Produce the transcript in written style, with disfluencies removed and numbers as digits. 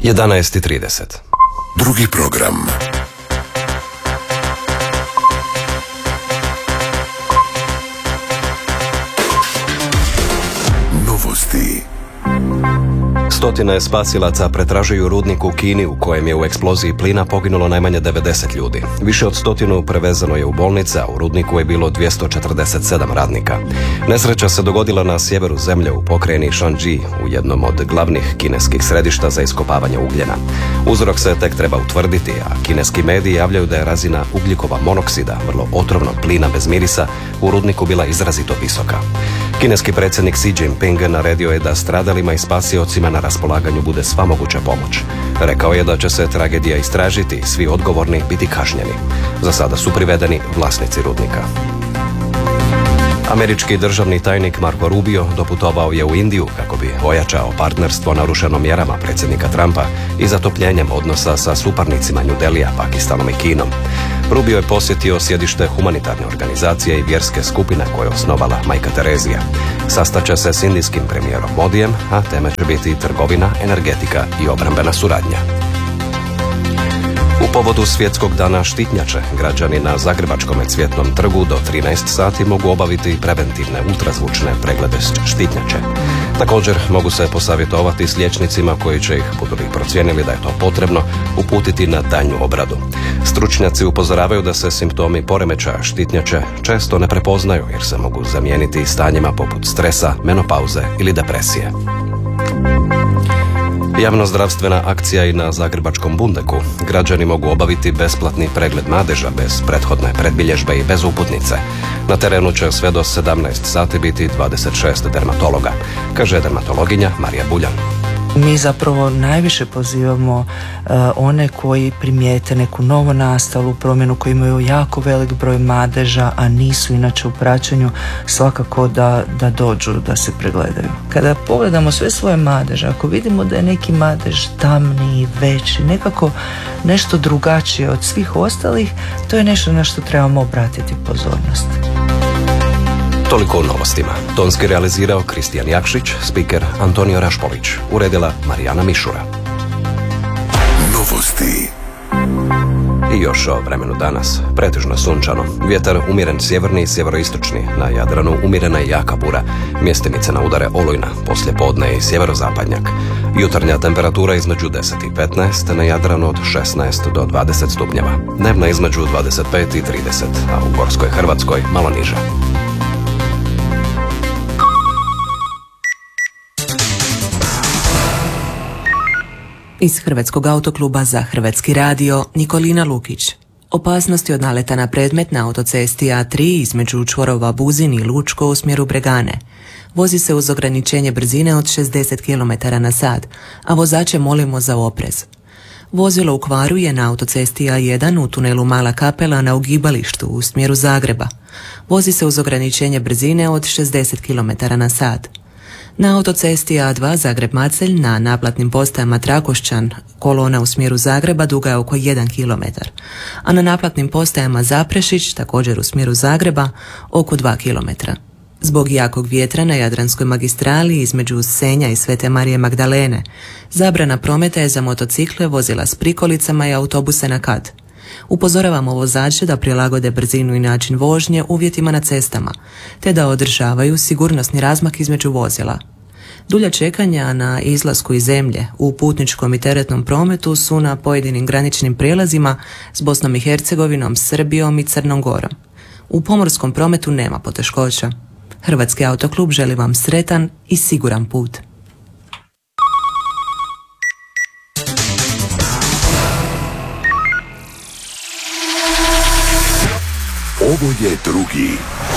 11:30. Drugi program. Novosti. Stotine spasilaca pretražuju rudnik u Kini u kojem je u eksploziji plina poginulo najmanje 90 ljudi. Više od 100 prevezano je u bolnice, a u rudniku je bilo 247 radnika. Nesreća se dogodila na sjeveru zemlje u pokrajini Shanxi, u jednom od glavnih kineskih središta za iskopavanje ugljena. Uzrok se tek treba utvrditi, a kineski mediji javljaju da je razina ugljikova monoksida, vrlo otrovnog plina bez mirisa, u rudniku bila izrazito visoka. Kineski predsjednik Xi Jinping naredio je da stradalima i spasiocima na raspolaganju bude sva moguća pomoć. Rekao je da će se tragedija istražiti i svi odgovorni biti kažnjeni. Za sada su privedeni vlasnici rudnika. Američki državni tajnik Marco Rubio doputovao je u Indiju kako bi ojačao partnerstvo narušeno mjerama predsjednika Trumpa i zatopljenjem odnosa sa suparnicima New Delhija, Pakistanom i Kinom. Rubio je posjetio sjedište humanitarne organizacije i vjerske skupine koje je osnovala Majka Terezija. Sastaće se s indijskim premijerom Modijem, a teme će biti trgovina, energetika i obrambena suradnja. U povodu Svjetskog dana štitnjače, građani na Zagrebačkom Cvjetnom trgu do 13 sati mogu obaviti preventivne ultrazvučne preglede štitnjače. Također mogu se posavjetovati s liječnicima koji će ih, budu li procijenili da je to potrebno, uputiti na daljnju obradu. Stručnjaci upozoravaju da se simptomi poremećaja štitnjače često ne prepoznaju jer se mogu zamijeniti stanjima poput stresa, menopauze ili depresije. Javnozdravstvena akcija i na Zagrebačkom Bundeku. Građani mogu obaviti besplatni pregled madeža bez prethodne predbilježbe i bez uputnice. Na terenu će sve do 17 sati biti 26 dermatologa, kaže dermatologinja Marija Buljan. Mi zapravo najviše pozivamo one koji primijete neku novonastalu promjenu, koji imaju jako velik broj madeža, a nisu inače u praćenju, svakako da dođu da se pregledaju. Kada pogledamo sve svoje madeže, ako vidimo da je neki madež tamniji, veći, nekako nešto drugačije od svih ostalih, to je nešto na što trebamo obratiti pozornost. Toliko u novostima. Tonski realizirao Kristijan Jakšić, spiker Antonio Rašpolić, uredila Marijana Mišura. Novosti. I još o vremenu danas. Pretežno sunčano. Vjetar umjeren sjeverni i sjeveroistočni. Na Jadranu umjerena i jaka bura. Mjestimice na udare olujna. Poslje podne i sjeverozapadnjak. Jutarnja temperatura između 10 i 15. Na Jadranu od 16 do 20 stupnjeva. Dnevna između 25 i 30. A u Gorskoj Hrvatskoj malo niža. Iz Hrvatskog autokluba za Hrvatski radio, Nikolina Lukić. Opasnosti od naleta na predmet na autocesti A3 između čvorova Buzin i Lučko u smjeru Bregane. Vozi se uz ograničenje brzine od 60 km/h, a vozače molimo za oprez. Vozilo u kvaru je na autocesti A1 u tunelu Mala Kapela na ugibalištu u smjeru Zagreba. Vozi se uz ograničenje brzine od 60 km/h. Na autocesti A2 Zagreb-Macelj na naplatnim postajama Trakošćan kolona u smjeru Zagreba duga je oko 1 km, a na naplatnim postajama Zaprešić, također u smjeru Zagreba, oko 2 km. Zbog jakog vjetra na Jadranskoj magistrali između Senja i Svete Marije Magdalene, zabrana prometa je za motocikle, vozila s prikolicama i autobuse na kat. Upozoravamo vozače da prilagode brzinu i način vožnje uvjetima na cestama, te da održavaju sigurnosni razmak između vozila. Dulja čekanja na izlasku iz zemlje u putničkom i teretnom prometu su na pojedinim graničnim prijelazima s Bosnom i Hercegovinom, Srbijom i Crnom Gorom. U pomorskom prometu nema poteškoća. Hrvatski autoklub želi vam sretan i siguran put. Ovo je drugi